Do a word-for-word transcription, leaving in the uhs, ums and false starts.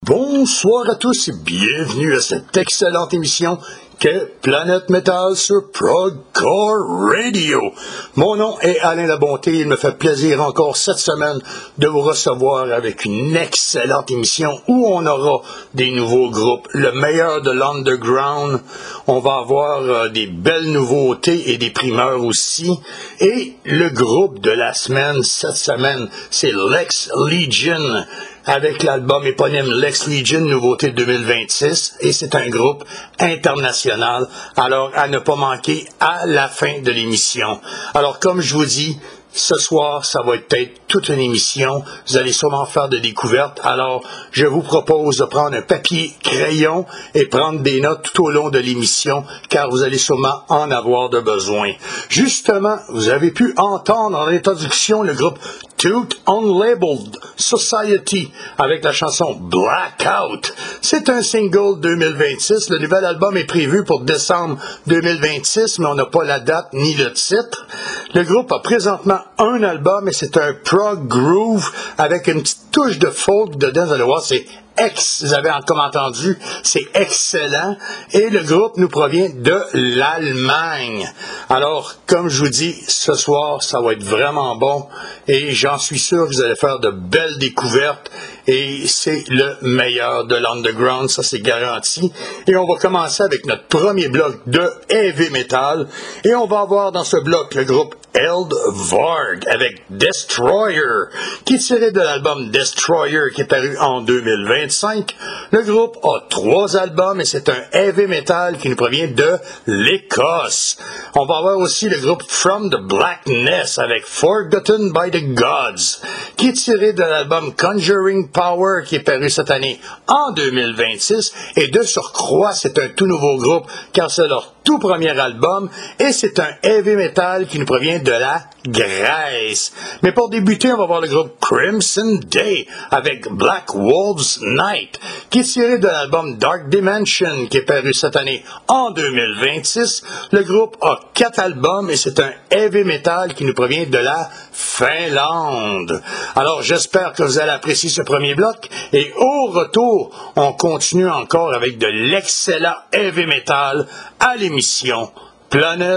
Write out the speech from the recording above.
Bonsoir à tous et bienvenue à cette excellente émission qu'est Planète Metal sur Progcore Radio. Mon nom est Alain Labonté. Il me fait plaisir encore cette semaine de vous recevoir avec une excellente émission où on aura des nouveaux groupes, le meilleur de l'underground. On va avoir euh, des belles nouveautés et des primeurs aussi. Et le groupe de la semaine cette semaine, c'est Lex Legion, avec l'album éponyme Lex Legion, nouveauté deux mille vingt-six, et c'est un groupe international, alors à ne pas manquer à la fin de l'émission. Alors comme je vous dis, ce soir, ça va être peut-être toute une émission. Vous allez sûrement faire de découvertes. Alors, je vous propose de prendre un papier, crayon et prendre des notes tout au long de l'émission, car vous allez sûrement en avoir de besoin. Justement, vous avez pu entendre en introduction le groupe Tooth Unlabeled Society avec la chanson Blackout. C'est un single deux mille vingt-six. Le nouvel album est prévu pour décembre deux mille vingt-six, mais on n'a pas la date ni le titre. Le groupe a présentement un album et c'est un prog groove avec une petite touche de folk dedans. Vous allez voir, c'est ex, vous avez comme entendu, c'est excellent. Et le groupe nous provient de l'Allemagne. Alors, comme je vous dis, ce soir, ça va être vraiment bon. Et j'en suis sûr que vous allez faire de belles découvertes. Et c'est le meilleur de l'underground, ça c'est garanti. Et on va commencer avec notre premier bloc de heavy metal. Et on va avoir dans ce bloc le groupe Eldvarg avec Destroyer, qui est tiré de l'album Destroyer qui est paru en deux mille vingt-cinq. Le groupe a trois albums et c'est un heavy metal qui nous provient de l'Écosse. On va avoir aussi le groupe From the Blackness avec Forgotten by the Gods, qui est tiré de l'album Conjuring Power qui est paru cette année en deux mille vingt-six. Et de surcroît, c'est un tout nouveau groupe car c'est leur tout premier album et c'est un heavy metal qui nous provient de la Grèce. Mais pour débuter, on va voir le groupe Crimson Day avec Black Wolves Night, qui est tiré de l'album Dark Dimension qui est paru cette année en deux mille vingt-six. Le groupe a quatre albums et c'est un heavy metal qui nous provient de la Finlande. Alors j'espère que vous allez apprécier ce premier bloc et au retour, on continue encore avec de l'excellent heavy metal à l'émission Planète